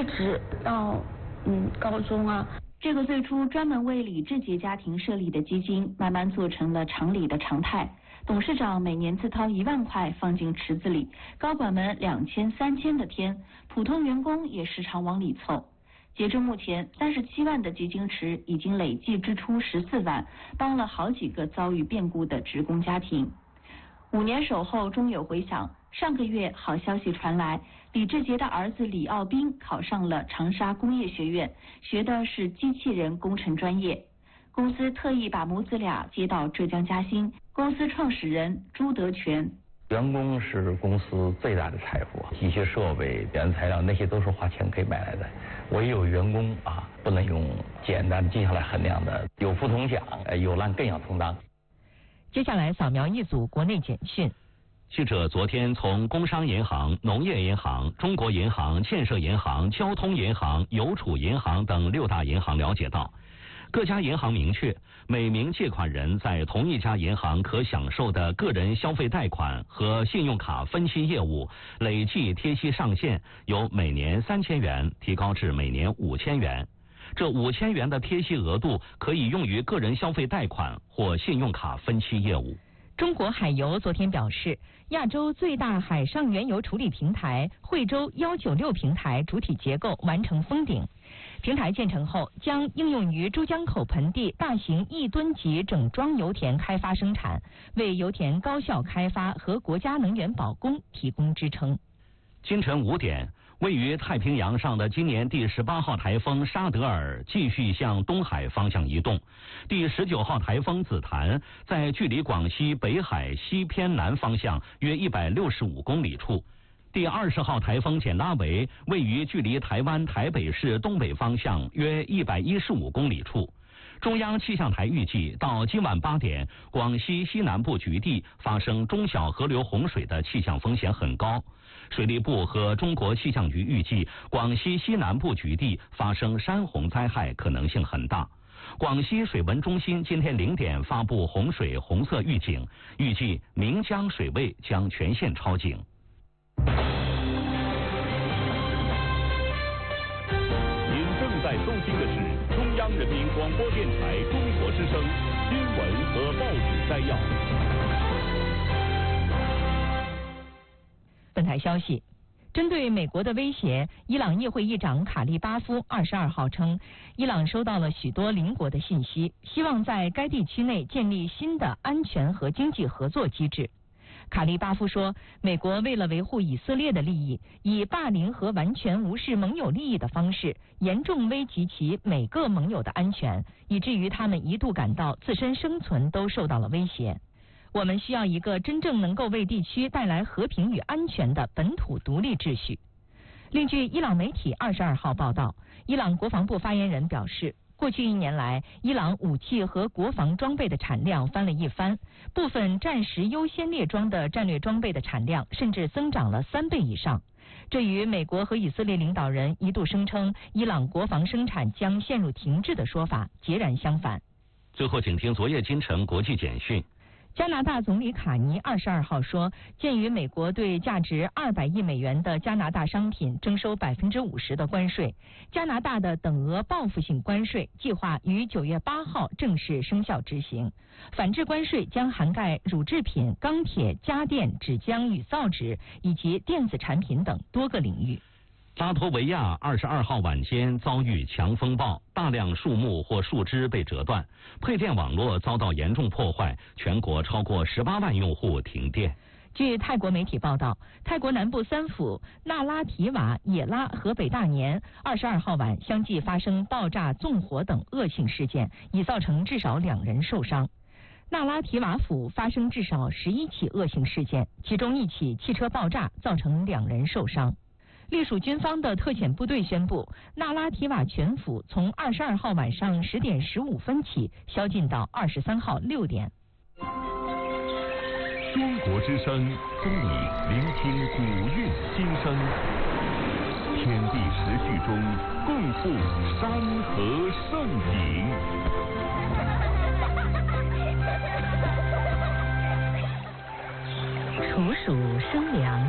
一直到高中啊。 这个最初专门为李志杰家庭设立的基金，慢慢做成了厂里的常态。董事长每年自掏1万块放进池子里，高管们2000、3000的添，普通员工也时常往里凑。截至目前，37万的基金池已经累计支出14万，帮了好几个遭遇变故的职工家庭。5年守候终有回响，上个月好消息传来，李志杰的儿子李奥斌考上了长沙工业学院，学的是机器人工程专业。公司特意把母子俩接到浙江嘉兴，公司创始人朱德全。 员工是公司最大的财富，机械设备、原材料那些都是花钱可以买来的。唯有员工不能用简单的绩效来衡量的，有福同享，有难更要同当。 接下来扫描一组国内简讯。 记者昨天从工商银行、农业银行、中国银行、建设银行、交通银行、邮储银行等6大银行了解到，各家银行明确，每名借款人在同一家银行可享受的个人消费贷款和信用卡分期业务累计贴息上限由每年3000元提高至每年5000元。这5000元的贴息额度可以用于个人消费贷款或信用卡分期业务。 中国海油昨天表示，亚洲最大海上原油处理平台惠州196平台主体结构完成封顶。平台建成后，将应用于珠江口盆地大型1吨级整装油田开发生产，为油田高效开发和国家能源保供提供支撑。 今晨5点，位于太平洋上的今年第18号台风沙德尔继续向东海方向移动，第19号台风紫檀在距离广西北海西偏南方向约165公里处。第20号台风简拉维位于距离台湾台北市东北方向约115公里处。中央气象台预计，到今晚8点，广西西南部局地发生中小河流洪水的气象风险很高。水利部和中国气象局预计，广西西南部局地发生山洪灾害可能性很大。广西水文中心今天0点发布洪水红色预警，预计岷江水位将全线超警。 您正在收听的是中央人民广播电台中国之声新闻和报纸摘要。 本台消息，针对美国的威胁，伊朗议会议长卡利巴夫22号称，伊朗收到了许多邻国的信息，希望在该地区内建立新的安全和经济合作机制。卡利巴夫说，美国为了维护以色列的利益，以霸凌和完全无视盟友利益的方式，严重危及其每个盟友的安全，以至于他们一度感到自身生存都受到了威胁。我们需要一个真正能够为地区带来和平与安全的本土独立秩序。另据伊朗媒体22号报道，伊朗国防部发言人表示，过去1年来，伊朗武器和国防装备的产量翻了一番，部分战时优先列装的战略装备的产量甚至增长了3倍以上。这与美国和以色列领导人一度声称伊朗国防生产将陷入停滞的说法截然相反。 最后，请听昨夜今晨国际简讯。 加拿大总理卡尼22号说，鉴于美国对价值200亿美元的加拿大商品征收50%的关税，加拿大的等额报复性关税计划于9月8号正式生效执行。反制关税将涵盖乳制品、钢铁、家电、纸浆与造纸以及电子产品等多个领域。 拉脱维亚22号晚间遭遇强风暴，大量树木或树枝被折断，配电网络遭到严重破坏，全国超过18万用户停电。 据泰国媒体报道，泰国南部3府那拉提瓦、野拉和北大年22号晚相继发生爆炸、纵火等恶性事件，已造成至少2人受伤。那拉提瓦府发生至少11起恶性事件，其中1起汽车爆炸造成2人受伤。隶属军方的特遣部队宣布，那拉提瓦全府从22号晚上10点15分起宵禁到23号6点。 中国之声跟你聆听古韵今生，天地时序中共赴山河盛景。 处暑生凉，